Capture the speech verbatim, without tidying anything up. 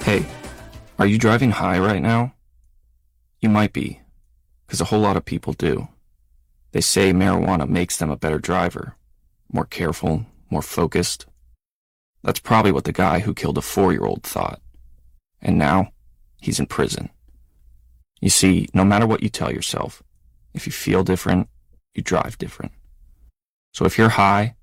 Hey, are you driving high right now? You might be, because a whole lot of people do. They say marijuana makes them a better driver, more careful, more focused. That's probably what the guy who killed a four-year-old thought. And now, he's in prison. You see, no matter what you tell yourself, if you feel different, you drive different. So if you're high,